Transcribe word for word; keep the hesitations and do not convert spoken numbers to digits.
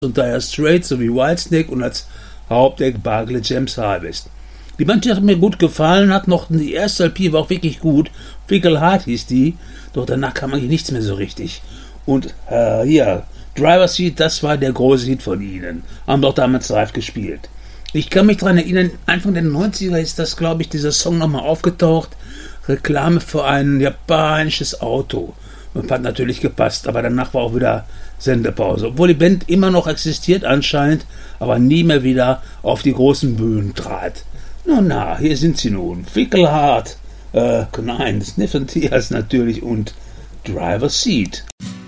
und Dire Straits sowie Whitesnake und als Hauptact Barclay James Harvest. Die Band hat mir gut gefallen, hat noch die erste L P war auch wirklich gut. Fickle Heart hieß die, doch danach kam eigentlich nichts mehr so richtig. Und äh, hier, Driver's Seat, das war der große Hit von ihnen. Haben doch damals live gespielt. Ich kann mich daran erinnern, Anfang der neunziger ist das, glaube ich, dieser Song nochmal aufgetaucht. Reklame für ein japanisches Auto. Und hat natürlich gepasst, aber danach war auch wieder Sendepause. Obwohl die Band immer noch existiert anscheinend, aber nie mehr wieder auf die großen Bühnen trat. Nun na, hier sind sie nun. Fickle Heart, äh, nein, Sniff and Tears natürlich und Driver's Seat.